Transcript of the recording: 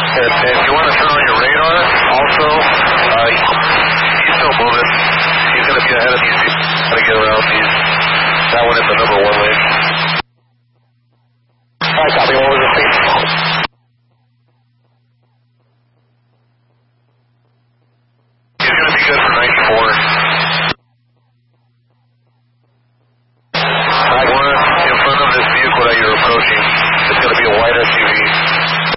And if you want to turn on your radar, also, he's still moving. He's going to be ahead of you. He's going to get around these. That one is the number 1 lane.